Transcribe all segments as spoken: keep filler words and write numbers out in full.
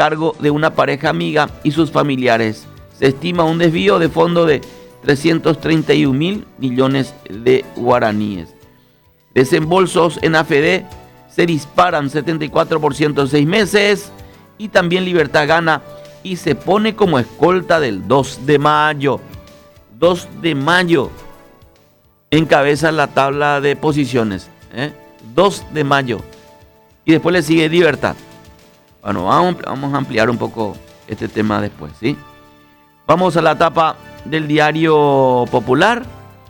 cargo de una pareja amiga y sus familiares. Se estima un desvío de fondo de trescientos treinta y un mil millones de guaraníes. Desembolsos en A F D se disparan setenta y cuatro por ciento en seis meses. Y también Libertad gana y se pone como escolta del dos de mayo. dos de mayo encabeza la tabla de posiciones. ¿eh? dos de mayo. Y después le sigue Libertad. Bueno, vamos, vamos a ampliar un poco este tema después, ¿sí? Vamos a la tapa del Diario Popular.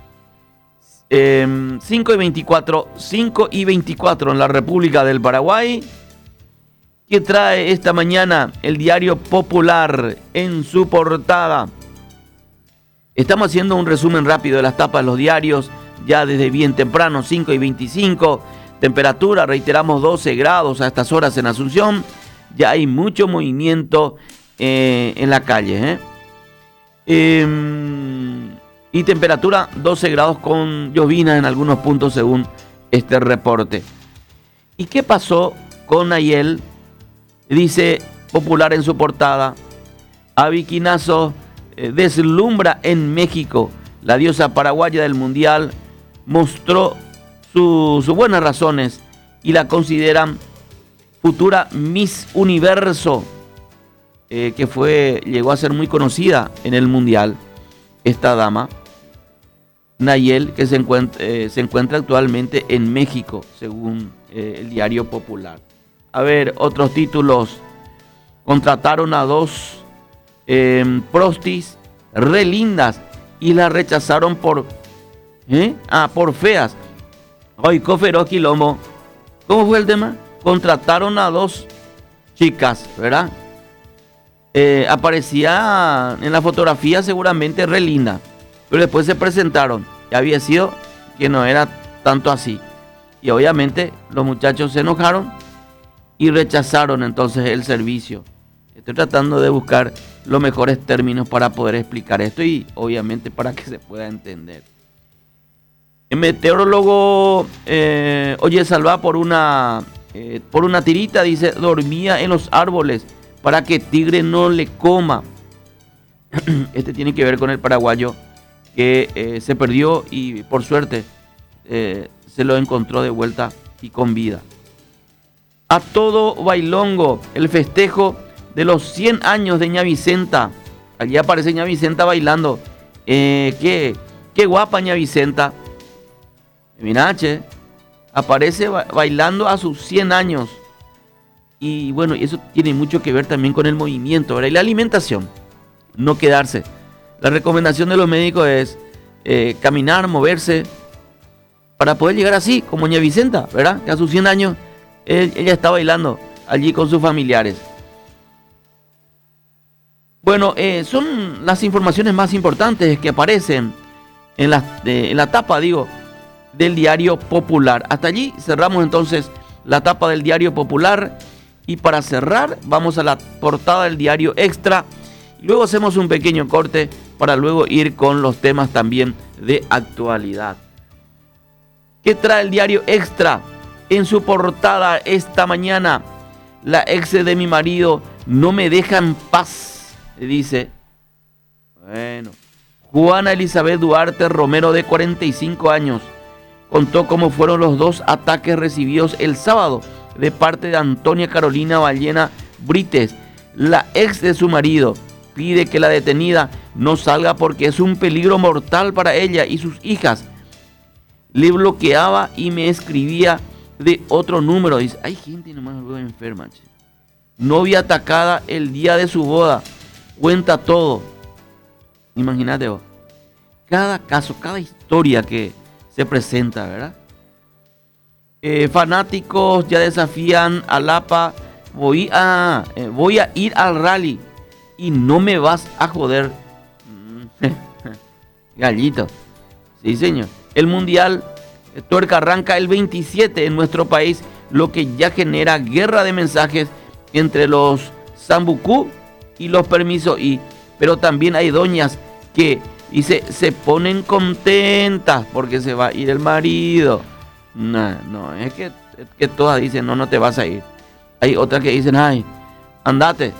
Eh, cinco y veinticuatro, cinco y veinticuatro en la República del Paraguay. ¿Qué trae esta mañana el Diario Popular en su portada? Estamos haciendo un resumen rápido de las tapas de los diarios, ya desde bien temprano, cinco y veinticinco. Temperatura, reiteramos, doce grados a estas horas en Asunción. Ya hay mucho movimiento eh, en la calle. ¿eh? Eh, y temperatura, doce grados con llovinas en algunos puntos según este reporte. ¿Y qué pasó con Nayel? Dice Popular en su portada, Abiquinazo eh, deslumbra en México. La diosa paraguaya del Mundial mostró sus su buenas razones y la consideran futura Miss Universo, eh, que fue, llegó a ser muy conocida en el Mundial, esta dama, Nayel, que se encuentra, eh, se encuentra actualmente en México, según eh, el Diario Popular. A ver, otros títulos. Contrataron a dos eh, prostis re lindas y las rechazaron por, ¿eh? ah, por feas. Ay, Coferó Quilombo. ¿Cómo fue el tema? Contrataron a dos chicas, ¿verdad? Eh, aparecía en la fotografía seguramente re linda, pero después se presentaron y había sido que no era tanto así. Y obviamente los muchachos se enojaron y rechazaron entonces el servicio. Estoy tratando de buscar los mejores términos para poder explicar esto y obviamente para que se pueda entender. El meteorólogo eh, Oye Salva por una, eh, por una tirita dice, dormía en los árboles para que tigre no le coma. Este tiene que ver con el paraguayo que eh, se perdió y por suerte eh, se lo encontró de vuelta y con vida. A todo bailongo, el festejo de los cien años de Ña Vicenta. Allí aparece Ña Vicenta bailando. Eh, qué, qué guapa Ña Vicenta. Mira, che, aparece ba- bailando a sus cien años. Y bueno, eso tiene mucho que ver también con el movimiento, ¿verdad? Y la alimentación. No quedarse. La recomendación de los médicos es eh, caminar, moverse, para poder llegar así, como Ña Vicenta, ¿verdad? Que a sus cien años él, ella está bailando allí con sus familiares. Bueno, eh, son las informaciones más importantes que aparecen en la, eh, en la tapa, digo, del Diario Popular. Hasta allí cerramos entonces la tapa del Diario Popular. Y para cerrar, vamos a la portada del Diario Extra. Y luego hacemos un pequeño corte para luego ir con los temas también de actualidad. ¿Qué trae el Diario Extra? En su portada esta mañana, la ex de mi marido no me deja en paz. Dice, bueno, Juana Elizabeth Duarte Romero, de cuarenta y cinco años, contó cómo fueron los dos ataques recibidos el sábado de parte de Antonia Carolina Ballena Brites, la ex de su marido. Pide que la detenida no salga porque es un peligro mortal para ella y sus hijas. Le bloqueaba y me escribía de otro número. Dice, hay gente nomás luego enferma. Che. Novia atacada el día de su boda. Cuenta todo. Imagínate vos. Cada caso, cada historia que se presenta, ¿verdad? Eh, fanáticos ya desafían a Lapa. Voy a, eh, voy a ir al rally y no me vas a joder. Gallito. Sí, señor. El Mundial Tuerca arranca el veintisiete en nuestro país, lo que ya genera guerra de mensajes entre los Sambucú y los permisos y, pero también hay doñas que dice, se ponen contentas porque se va a ir el marido. No, no, es que, es que todas dicen, no, no te vas a ir. Hay otras que dicen, ay, andate,